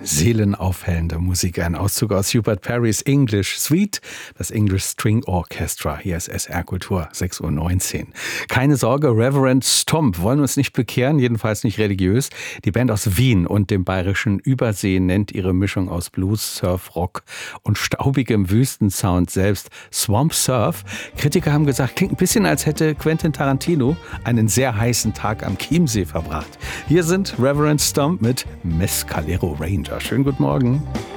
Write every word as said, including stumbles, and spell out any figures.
Seelenaufhellende Musik. Ein Auszug aus Hubert Parrys English Suite, das English String Orchestra. Hier ist S R Kultur, sechs Uhr neunzehn. Keine Sorge, Reverend Stomp wollen uns nicht bekehren, jedenfalls nicht religiös. Die Band aus Wien und dem bayerischen Übersee nennt ihre Mischung aus Blues, Surf, Rock und staubigem Wüstensound selbst Swamp Surf. Kritiker haben gesagt, klingt ein bisschen, als hätte Quentin Tarantino einen sehr heißen Tag am Chiemsee verbracht. Hier sind Reverend Stomp mit Mescalero Ranger. Schönen guten Morgen.